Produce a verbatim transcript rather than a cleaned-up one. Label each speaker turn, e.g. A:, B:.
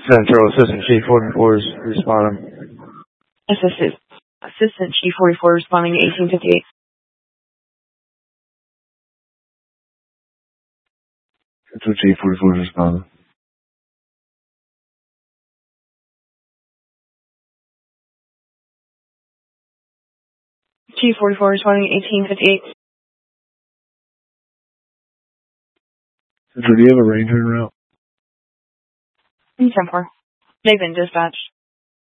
A: Central Assistant Chief forty-four is responding.
B: Assistant Assistant Chief forty-four responding to eighteen fifty-eight.
A: Central Chief forty-four is responding.
B: Chief forty-four responding to eighteen fifty-eight.
A: Central, do you have a ranger en route?
B: ten four. They've been dispatched.